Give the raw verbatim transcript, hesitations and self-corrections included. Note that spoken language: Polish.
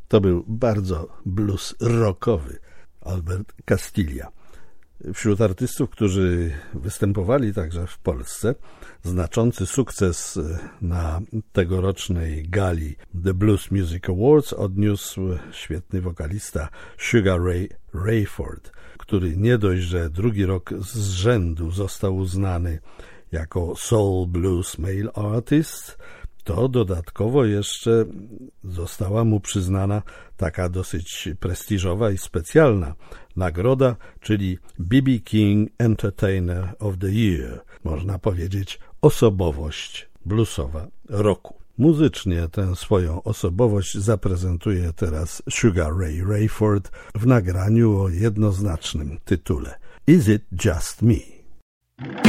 To był bardzo blues rockowy Albert Castiglia. Wśród artystów, którzy występowali także w Polsce, znaczący sukces na tegorocznej gali The Blues Music Awards odniósł świetny wokalista Sugar Ray Rayford, który nie dość, że drugi rok z rzędu został uznany jako Soul Blues Male Artist, to dodatkowo jeszcze została mu przyznana taka dosyć prestiżowa i specjalna nagroda, czyli B B King Entertainer of the Year, można powiedzieć osobowość bluesowa roku. Muzycznie tę swoją osobowość zaprezentuje teraz Sugar Ray Rayford w nagraniu o jednoznacznym tytule Is It Just Me?